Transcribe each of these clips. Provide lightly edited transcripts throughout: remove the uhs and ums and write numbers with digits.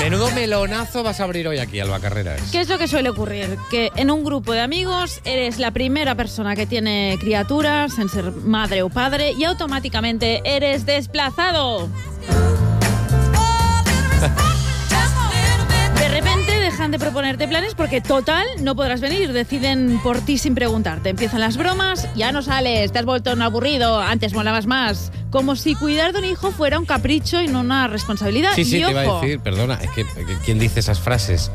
Menudo melonazo vas a abrir hoy aquí, Alba Carreras. ¿Qué es lo que suele ocurrir? Que en un grupo de amigos eres la primera persona que tiene criaturas en ser madre o padre y automáticamente eres desplazado. De repente dejan de proponerte planes porque total no podrás venir, deciden por ti sin preguntarte. Empiezan las bromas, ya no sales, te has vuelto un aburrido, antes molabas más. Como si cuidar de un hijo fuera un capricho y no una responsabilidad. Sí, y te iba a decir, perdona, es que ¿quién dice esas frases?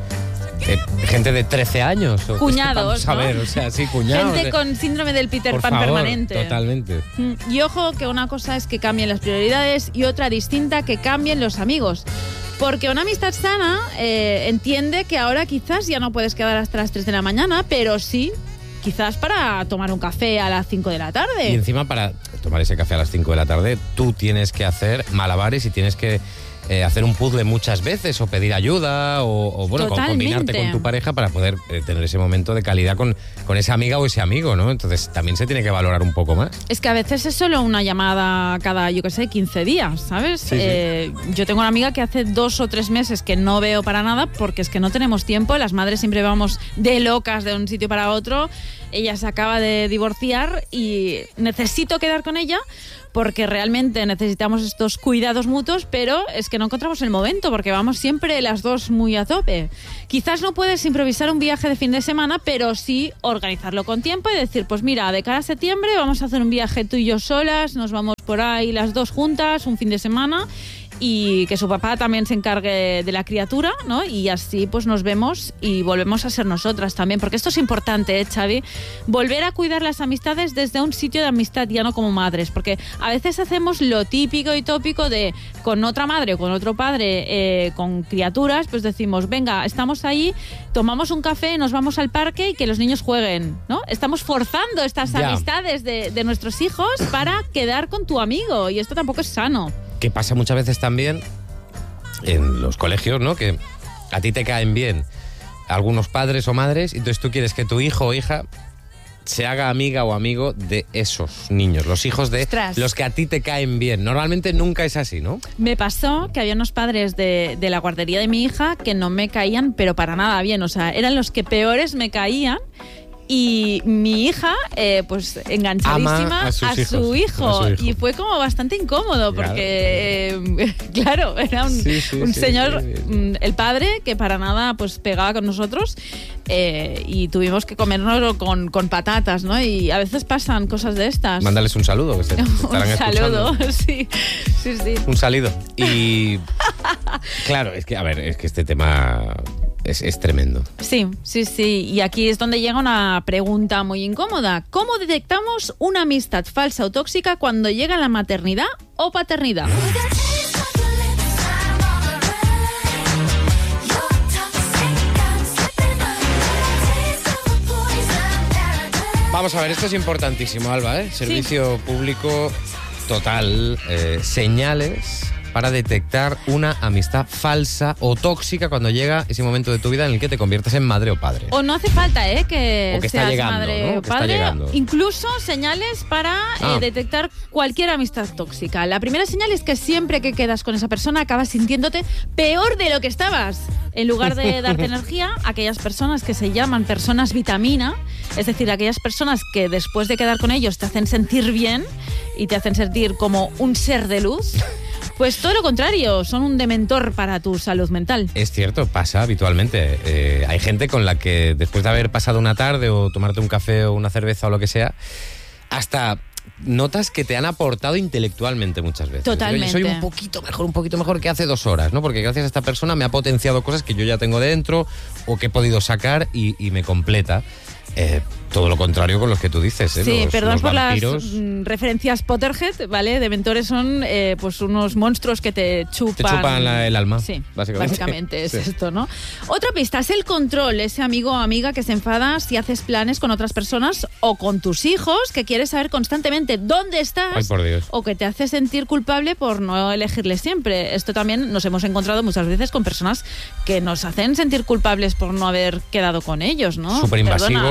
Gente de 13 años. Cuñados, ¿no? A ver, o sea, sí, cuñados. Gente con síndrome del Peter Pan permanente. Totalmente. Y ojo que una cosa es que cambien las prioridades y otra distinta que cambien los amigos. Porque una amistad sana entiende que ahora quizás ya no puedes quedar hasta las 3 de la mañana, pero sí, quizás para tomar un café a las 5 de la tarde. Y encima para tomar ese café a las 5 de la tarde, tú tienes que hacer malabares y tienes que hacer un puzzle muchas veces o pedir ayuda o bueno, combinarte con tu pareja para poder tener ese momento de calidad con esa amiga o ese amigo, ¿no? Entonces también se tiene que valorar un poco más. Es que a veces es solo una llamada cada, 15 días, ¿sabes? Sí. Yo tengo una amiga que hace 2 o 3 meses que no veo para nada porque es que no tenemos tiempo, las madres siempre vamos de locas de un sitio para otro, ella se acaba de divorciar y necesito quedar con ella porque realmente necesitamos estos cuidados mutuos, pero es que no encontramos el momento porque vamos siempre las dos muy a tope. Quizás no puedes improvisar un viaje de fin de semana, pero sí organizarlo con tiempo y decir, pues mira, de cara a septiembre vamos a hacer un viaje tú y yo solas, nos vamos por ahí las dos juntas, un fin de semana, y que su papá también se encargue de la criatura, ¿no? Y así pues nos vemos y volvemos a ser nosotras también, porque esto es importante, Xavi, volver a cuidar las amistades desde un sitio de amistad, ya no como madres, porque a veces hacemos lo típico y tópico de con otra madre o con otro padre con criaturas, pues decimos, venga, estamos ahí, tomamos un café, nos vamos al parque y que los niños jueguen, ¿no? Estamos forzando estas amistades de nuestros hijos para quedar con tu amigo y esto tampoco es sano. Que pasa muchas veces también en los colegios, ¿no? Que a ti te caen bien algunos padres o madres y entonces tú quieres que tu hijo o hija se haga amiga o amigo de esos niños, los hijos de los que a ti te caen bien. Normalmente nunca es así, ¿no? Me pasó que había unos padres de la guardería de mi hija que no me caían, pero para nada bien. O sea, eran los que peores me caían. Y mi hija, pues enganchadísima a su hijo. Y fue como bastante incómodo porque, claro, era un señor, el padre, que para nada pues pegaba con nosotros y tuvimos que comérnoslo con patatas, ¿no? Y a veces pasan cosas de estas. Mándales un saludo, que se estarán escuchando. Un saludo, sí. Un saludo. Y claro, es que, a ver, es que este tema es tremendo. Sí. Y aquí es donde llega una pregunta muy incómoda. ¿Cómo detectamos una amistad falsa o tóxica cuando llega la maternidad o paternidad? Vamos a ver, esto es importantísimo, Alba, ¿eh? Servicio público total, señales para detectar una amistad falsa o tóxica cuando llega ese momento de tu vida en el que te conviertes en madre o padre. O no hace falta que seas está llegando, ¿no? madre o padre. Incluso señales para detectar cualquier amistad tóxica. La primera señal es que siempre que quedas con esa persona acabas sintiéndote peor de lo que estabas. En lugar de darte energía, aquellas personas que se llaman personas vitamina, es decir, aquellas personas que después de quedar con ellos te hacen sentir bien y te hacen sentir como un ser de luz, pues todo lo contrario, son un dementor para tu salud mental. Es cierto, pasa habitualmente. Hay gente con la que después de haber pasado una tarde o tomarte un café o una cerveza o lo que sea, hasta notas que te han aportado intelectualmente muchas veces. Totalmente. Oye, soy un poquito mejor que hace 2 horas, ¿no? Porque gracias a esta persona me ha potenciado cosas que yo ya tengo dentro o que he podido sacar y me completa. Todo lo contrario con los que tú dices, ¿eh? Sí, perdón los por vampiros. las referencias Potterhead, ¿vale? Dementores son pues unos monstruos que te chupan. Te chupan el alma. Sí, básicamente es esto, ¿no? Otra pista es el control, ese amigo o amiga que se enfada si haces planes con otras personas o con tus hijos, que quiere saber constantemente dónde estás. Ay, por Dios. O que te hace sentir culpable por no elegirles siempre. Esto también nos hemos encontrado muchas veces con personas que nos hacen sentir culpables por no haber quedado con ellos, ¿no? Súper invasivos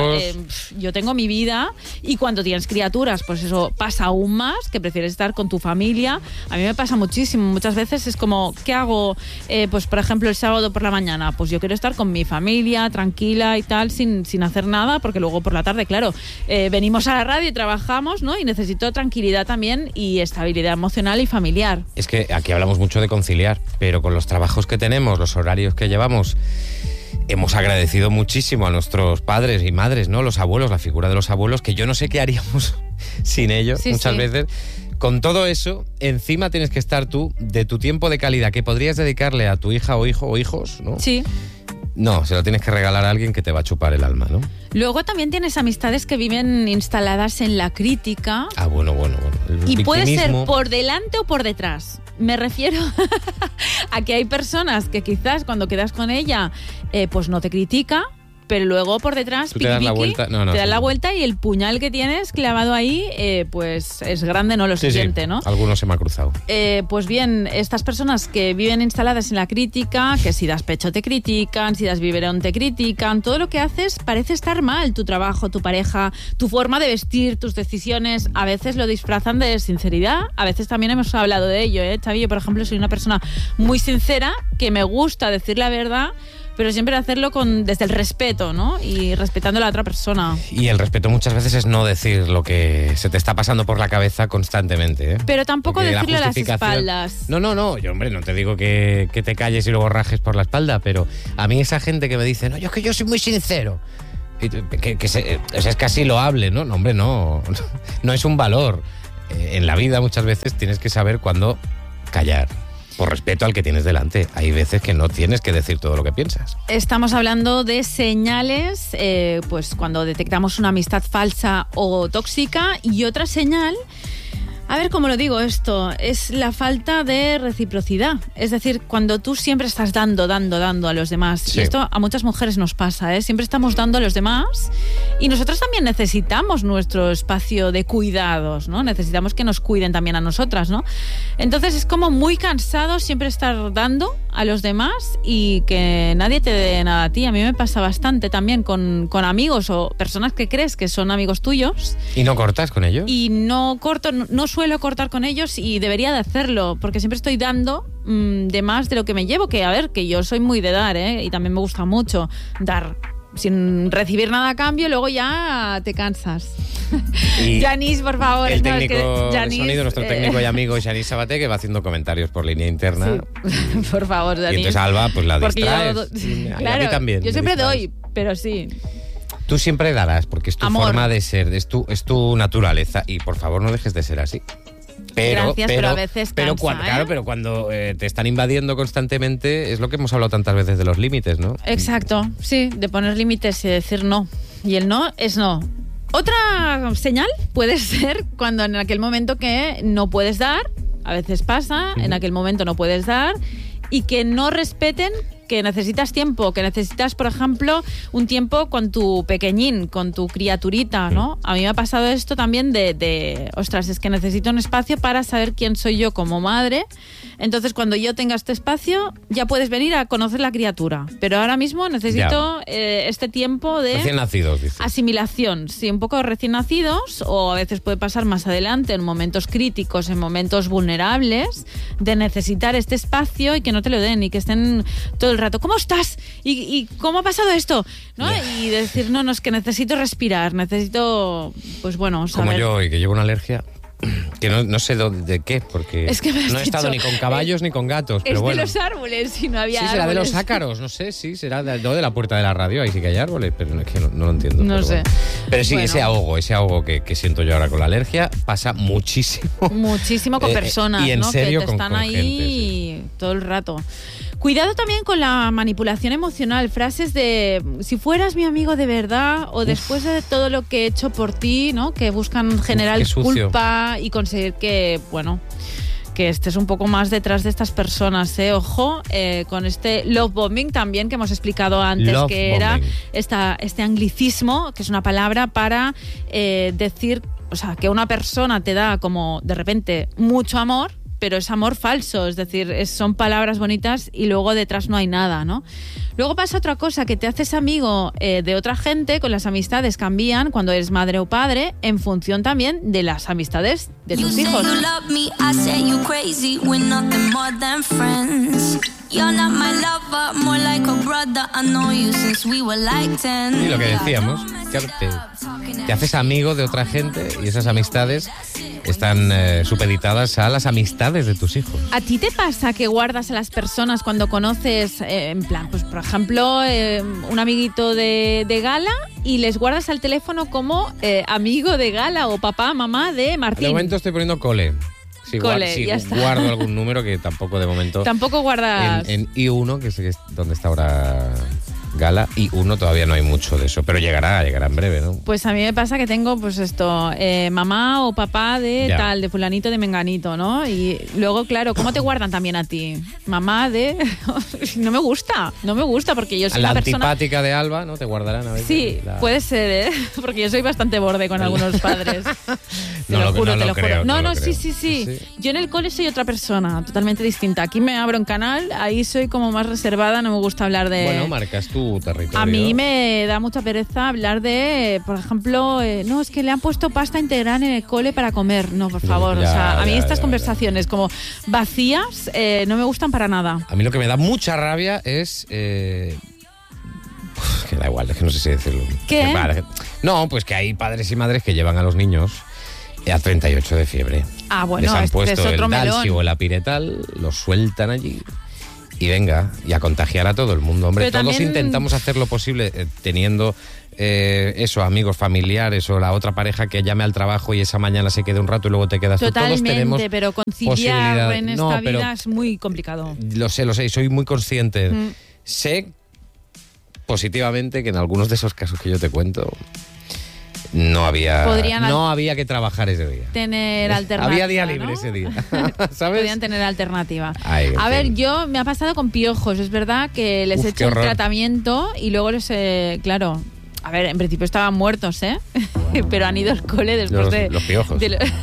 hijos. Yo tengo mi vida, y cuando tienes criaturas, pues eso pasa aún más, que prefieres estar con tu familia. A mí me pasa muchísimo. Muchas veces es como, ¿qué hago? Pues por ejemplo el sábado por la mañana, pues yo quiero estar con mi familia, tranquila y tal, sin hacer nada, porque luego por la tarde, claro, venimos a la radio y trabajamos, ¿no? Y necesito tranquilidad también y estabilidad emocional y familiar. Es que aquí hablamos mucho de conciliar, pero con los trabajos que tenemos, los horarios que llevamos, hemos agradecido muchísimo a nuestros padres y madres, ¿no? Los abuelos, la figura de los abuelos, que yo no sé qué haríamos sin ellos muchas veces. Con todo eso, encima tienes que estar tú de tu tiempo de calidad que podrías dedicarle a tu hija o hijo o hijos, ¿no? Sí. No, se lo tienes que regalar a alguien que te va a chupar el alma, ¿no? Luego también tienes amistades que viven instaladas en la crítica. Ah, bueno. Y puede ser por delante o por detrás. Me refiero a que hay personas que quizás cuando quedas con ella, pues no te critica, pero luego por detrás te das la vuelta, te das la vuelta y el puñal que tienes clavado ahí, pues es grande, ¿no? Lo siguiente, ¿no? Algunos se me ha cruzado. Pues bien, estas personas que viven instaladas en la crítica, que si das pecho te critican, si das biberón te critican, todo lo que haces parece estar mal. Tu trabajo, tu pareja, tu forma de vestir, tus decisiones, a veces lo disfrazan de sinceridad, a veces también hemos hablado de ello, Xavi. Yo, por ejemplo, soy una persona muy sincera, que me gusta decir la verdad, pero siempre hacerlo desde el respeto, ¿no? Y respetando a la otra persona. Y el respeto muchas veces es no decir lo que se te está pasando por la cabeza constantemente, ¿eh? Pero tampoco decirle a las espaldas. No. Yo, hombre, no te digo que te calles y luego rajes por la espalda, pero a mí esa gente que me dice, no, es que yo soy muy sincero. Es casi loable, ¿no? No, hombre, no es un valor. En la vida muchas veces tienes que saber cuándo callar. Por respeto al que tienes delante. Hay veces que no tienes que decir todo lo que piensas. Estamos hablando de señales, pues cuando detectamos una amistad falsa o tóxica, y otra señal, a ver cómo lo digo esto, es la falta de reciprocidad. Es decir, cuando tú siempre estás dando a los demás. Sí. Y esto a muchas mujeres nos pasa, ¿eh? Siempre estamos dando a los demás y nosotros también necesitamos nuestro espacio de cuidados, ¿no? Necesitamos que nos cuiden también a nosotras, ¿no? Entonces es como muy cansado siempre estar dando a los demás y que nadie te dé nada a ti. A mí me pasa bastante también con amigos o personas que crees que son amigos tuyos. ¿Y no cortas con ellos? Y no corto, no suelo cortar con ellos, y debería de hacerlo, porque siempre estoy dando de más de lo que me llevo, que a ver, que yo soy muy de dar, y también me gusta mucho dar sin recibir nada a cambio, luego ya te cansas. Yanis, por favor. El técnico de sonido, nuestro técnico y amigo Yanis Sabaté, que va haciendo comentarios por línea interna. Sí. Por favor, Yanis. Y entonces Alba, pues la distraes. Claro, a mí también. Yo siempre doy, pero sí. Tú siempre darás, porque es tu forma de ser, es tu naturaleza. Y por favor, no dejes de ser así. Gracias, pero a veces cansa, Claro, pero cuando te están invadiendo constantemente, es lo que hemos hablado tantas veces de los límites, ¿no? Exacto, sí, de poner límites y decir no. Y el no es no. Otra señal puede ser cuando en aquel momento que no puedes dar, a veces pasa, en aquel momento no puedes dar, y que no respeten que necesitas tiempo, que necesitas, por ejemplo, un tiempo con tu pequeñín, con tu criaturita, ¿no? A mí me ha pasado esto también ostras, es que necesito un espacio para saber quién soy yo como madre. Entonces, cuando yo tenga este espacio, ya puedes venir a conocer la criatura. Pero ahora mismo necesito este tiempo de... Recién nacidos, dice. Asimilación, sí, un poco recién nacidos, o a veces puede pasar más adelante, en momentos críticos, en momentos vulnerables, de necesitar este espacio y que no te lo den y que estén todo el rato, ¿cómo estás? ¿Y cómo ha pasado esto? ¿No? Y decir, no, es que necesito respirar, necesito, pues bueno, saber. Como yo hoy, que llevo una alergia que no sé de qué, porque es que no he estado ni con caballos ni con gatos, pero bueno. Es de los árboles, y no había árboles. Sí, será de los ácaros, no sé, sí, será de la puerta de la radio, ahí sí que hay árboles, pero es que no lo entiendo. No sé. Bueno. Pero sí, ese ahogo que siento yo ahora con la alergia pasa muchísimo. Muchísimo con personas, y en ¿no? serio, que te están ahí gente, sí. Todo el rato. Cuidado también con la manipulación emocional, frases de si fueras mi amigo de verdad, o después de todo lo que he hecho por ti, ¿no? Que buscan generar culpa y conseguir que, bueno, que estés un poco más detrás de estas personas, ¿eh? Ojo, con este love bombing también que hemos explicado antes, love que bombing. Era este anglicismo, que es una palabra para decir, o sea, que una persona te da como de repente mucho amor, pero es amor falso, es decir, son palabras bonitas y luego detrás no hay nada, ¿no? Luego pasa otra cosa, que te haces amigo de otra gente, con las amistades cambian cuando eres madre o padre, en función también de las amistades de tus hijos. Y lo que decíamos, claro, te haces amigo de otra gente y esas amistades están supeditadas a las amistades de tus hijos. ¿A ti te pasa que guardas a las personas cuando conoces, en plan, pues por ejemplo, un amiguito de gala y les guardas al teléfono como amigo de gala o papá, mamá de Martín? De momento estoy poniendo cole. Sí, ya está. Guardo algún número que tampoco de momento... Tampoco guardas... En I1, que es donde está ahora Gala, I1 todavía no hay mucho de eso, pero llegará en breve, ¿no? Pues a mí me pasa que tengo, pues esto, mamá o papá de Ya. tal, de fulanito, de menganito, ¿no? Y luego, claro, ¿cómo te guardan también a ti? Mamá de... no me gusta porque yo soy La una persona... antipática de Alba, ¿no? Te guardarán a veces. Sí, puede ser, ¿eh? Porque yo soy bastante borde con algunos padres. Te No lo juro, lo te lo creo, juro. No, lo creo. sí. Yo en el cole soy otra persona, totalmente distinta. Aquí me abro en canal, ahí soy como más reservada, no me gusta hablar de... Bueno, marcas tu territorio. A mí me da mucha pereza hablar de, por ejemplo, no, es que le han puesto pasta integral en el cole para comer. No, por favor. Ya, o sea, a mí ya, estas ya, conversaciones como vacías no me gustan para nada. A mí lo que me da mucha rabia es... que da igual, es que no sé si decirlo. ¿Qué? No, pues que hay padres y madres que llevan a los niños a 38 de fiebre. Ah, bueno, Les han este puesto es otro el Dalsi melón. o el Apiretal, los sueltan allí y venga, y a contagiar a todo el mundo. Hombre, Pero todos también... intentamos hacer lo posible teniendo eso, amigos familiares o la otra pareja que llame al trabajo y esa mañana se quede un rato y luego te quedas tú. Todos Totalmente, tenemos pero conciliar posibilidad. en esta No, pero vida es muy complicado. Lo sé, y soy muy consciente. Mm. Sé positivamente que en algunos de esos casos que yo te cuento no había que trabajar ese día. Tener alternativa. Había día ¿no? libre ese día. ¿Sabes? Podían tener alternativa. Ay, a ver, en fin. me ha pasado con piojos. Es verdad que les he Qué hecho el horror. tratamiento y luego claro. A ver, en principio estaban muertos, ¿eh? Pero han ido al cole después de... Los piojos.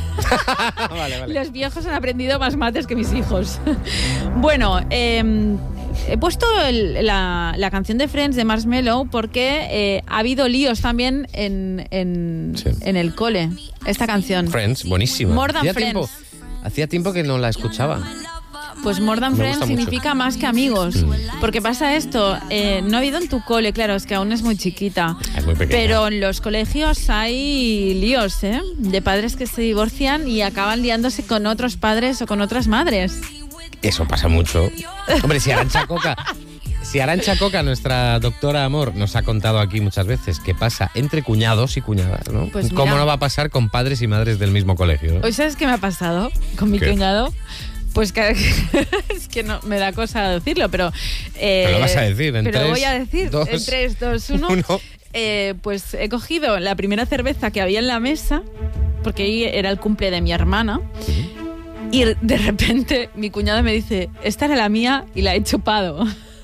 Vale. Los viejos han aprendido más mates que mis hijos. Bueno, he puesto la canción de Friends de Marshmello porque ha habido líos también en el cole. Esta canción. Friends, buenísima. More Than Friends. Hacía tiempo que no la escuchaba. Pues More Than Me Friends gusta mucho. significa más que amigos. Porque pasa esto, no ha habido en tu cole, claro, es que aún es muy chiquita. Es muy pequeña. Pero en los colegios hay líos, ¿eh? De padres que se divorcian y acaban liándose con otros padres o con otras madres. Eso pasa mucho. Hombre, si Arantxa Coca, nuestra doctora amor, nos ha contado aquí muchas veces que pasa entre cuñados y cuñadas, ¿no? Pues ¿Cómo mira. no va a pasar con padres y madres del mismo colegio? ¿no? ¿Hoy sabes qué me ha pasado con mi ¿Qué? cuñado? Pues que es que no me da cosa decirlo, pero... Pero lo vas a decir en pero 3, voy a decir 2, en 3, 2, 1. Pues he cogido la primera cerveza que había en la mesa, porque ahí era el cumple de mi hermana, y de repente mi cuñado me dice, esta era la mía y la he chupado.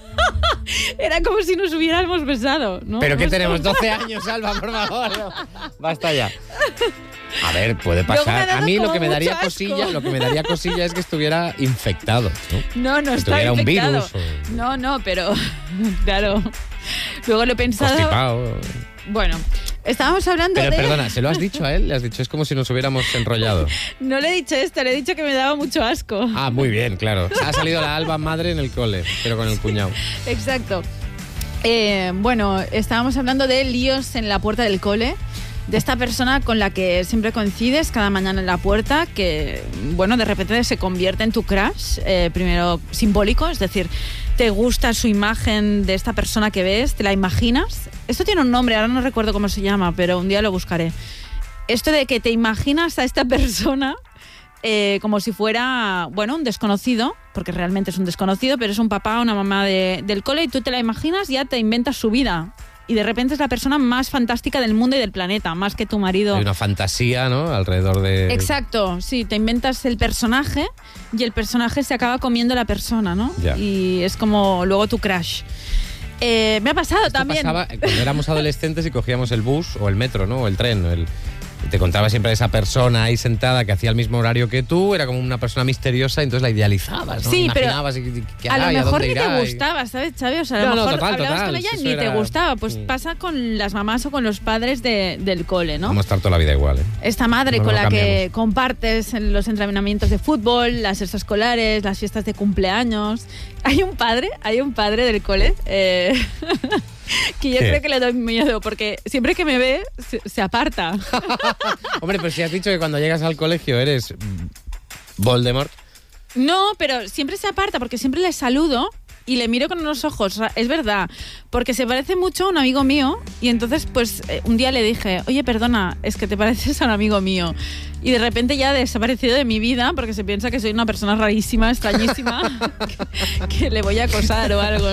Era como si nos hubiéramos besado, ¿no? ¿Pero qué Pues- tenemos? 12 años, Alba, por favor. No. Basta ya. A ver, puede Luego me ha pasar. dado A mí lo como que me daría mucho asco. cosilla, es que estuviera infectado, ¿no? No Que está tuviera un infectado. virus No, pero claro. Luego lo he pensado. Constipado. Bueno, estábamos hablando Pero de... perdona, ¿se lo has dicho a él? Le has dicho, es como si nos hubiéramos enrollado. No le he dicho esto, le he dicho que me daba mucho asco. Ah, muy bien, claro. Ha salido la Alba madre en el cole, pero con el cuñado. Exacto. Bueno, estábamos hablando de líos en la puerta del cole, de esta persona con la que siempre coincides cada mañana en la puerta, que, bueno, de repente se convierte en tu crush, primero simbólico, es decir, te gusta su imagen de esta persona que ves, te la imaginas. Esto tiene un nombre, ahora no recuerdo cómo se llama, pero un día lo buscaré. Esto de que te imaginas a esta persona como si fuera, bueno, un desconocido, porque realmente es un desconocido, pero es un papá o una mamá del cole y tú te la imaginas, ya te inventas su vida. Y de repente es la persona más fantástica del mundo y del planeta, más que tu marido. Hay una fantasía, ¿no? Alrededor de... Exacto, sí, te inventas el personaje y el personaje se acaba comiendo la persona, ¿no? Ya. Y es como luego tu crush. Me ha pasado Esto también. pasaba cuando éramos adolescentes y cogíamos el bus o el metro, ¿no? O el tren, te contaba siempre esa persona ahí sentada que hacía el mismo horario que tú, era como una persona misteriosa, entonces la idealizabas, ¿no? Sí, imaginabas pero a lo mejor ni te gustaba, ¿sabes, Xavi? O sea, a lo mejor hablabas con ella y ni te gustaba. Pues pasa con las mamás o con los padres del cole, ¿no? Vamos a estar toda la vida igual, ¿eh? Esta madre con la que compartes los entrenamientos de fútbol, las extraescolares, las fiestas de cumpleaños. Hay un padre del cole que yo creo que le doy miedo porque siempre que me ve se aparta. Hombre, pero si has dicho que cuando llegas al colegio eres Voldemort. No, pero siempre se aparta porque siempre le saludo y le miro con unos ojos, o sea, es verdad, porque se parece mucho a un amigo mío y entonces pues un día le dije, oye, perdona, es que te pareces a un amigo mío. Y de repente ya ha desaparecido de mi vida porque se piensa que soy una persona rarísima, extrañísima, que le voy a acosar o algo.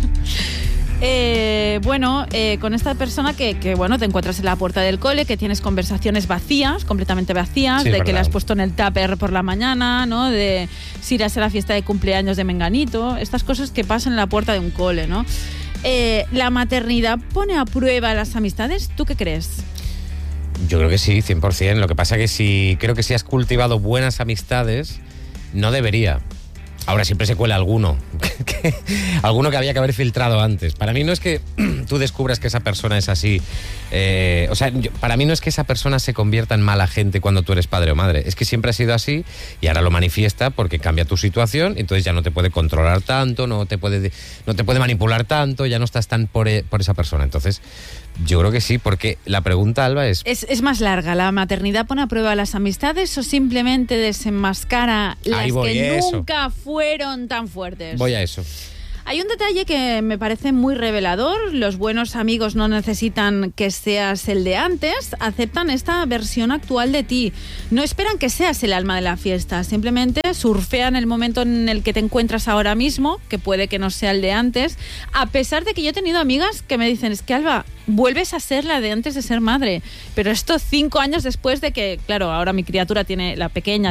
Con esta persona que bueno, te encuentras en la puerta del cole, que tienes conversaciones vacías, completamente vacías, sí, de verdad. que le has puesto en el tupper por la mañana, ¿no? De si irás a la fiesta de cumpleaños de Menganito, estas cosas que pasan en la puerta de un cole, ¿no? ¿La maternidad pone a prueba las amistades? ¿Tú qué crees? Yo creo que sí, 100%. Lo que pasa que creo que si has cultivado buenas amistades, no debería. Ahora siempre se cuela alguno alguno que había que haber filtrado antes. Para mí no es que tú descubras que esa persona es así. Para mí no es que esa persona se convierta en mala gente cuando tú eres padre o madre. Es que siempre ha sido así y ahora lo manifiesta porque cambia tu situación. Entonces ya no te puede controlar tanto, no te puede manipular tanto, ya no estás tan por esa persona. Entonces yo creo que sí, porque la pregunta, Alba, es más larga. ¿La maternidad pone a prueba las amistades o simplemente desenmascara las que nunca fueron tan fuertes? Voy a eso. Hay un detalle que me parece muy revelador. Los buenos amigos no necesitan que seas el de antes, aceptan esta versión actual de ti. No esperan que seas el alma de la fiesta, simplemente surfean el momento en el que te encuentras ahora mismo, que puede que no sea el de antes, a pesar de que yo he tenido amigas que me dicen, es que Alba, vuelves a ser la de antes de ser madre. Pero esto 5 años después de que, claro, ahora mi criatura tiene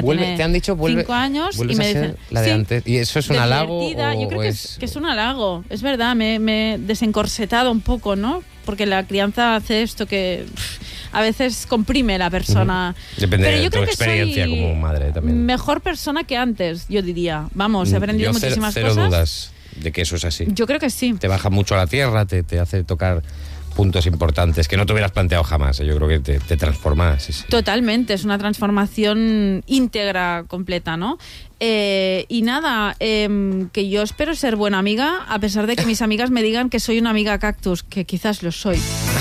5 años y me dicen la de antes. ¿Y eso es un halago? Yo creo que es un halago, es verdad, me he desencorsetado un poco, ¿no? Porque la crianza hace esto que a veces comprime la persona. Depende pero yo de tu creo experiencia que soy como madre también. Mejor persona que antes, yo diría. Vamos, he aprendido muchísimas cero cosas. Dudas de que eso es así. Yo creo que sí. Te baja mucho a la tierra, te hace tocar puntos importantes que no te hubieras planteado jamás. Yo creo que te transforma. Sí. Totalmente, es una transformación íntegra, completa, ¿no? Y nada, que yo espero ser buena amiga, a pesar de que mis amigas me digan que soy una amiga cactus, que quizás lo soy.